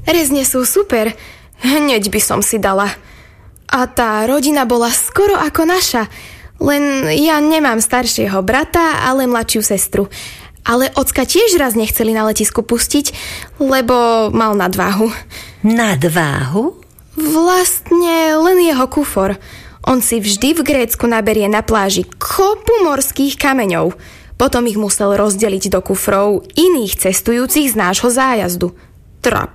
Rezne sú super. Hneď by som si dala. A tá rodina bola skoro ako naša. Len ja nemám staršieho brata, ale mladšiu sestru. Ale ocka tiež raz nechceli na letisku pustiť, lebo mal nadváhu. Nadváhu? Vlastne len jeho kufor. On si vždy v Grécku naberie na pláži kopu morských kameňov. Potom ich musel rozdeliť do kufrov iných cestujúcich z nášho zájazdu.